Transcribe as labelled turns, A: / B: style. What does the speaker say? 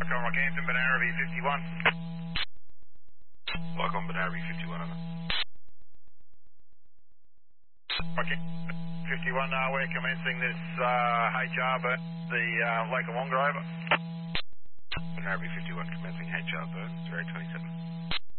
A: Rockhampton, Banana V51.
B: Welcome, Banana V51.
A: Rockhampton 51, we're commencing this HR burn, the Lake of Wonga, over.
B: Banana V51 commencing HR burn, 027.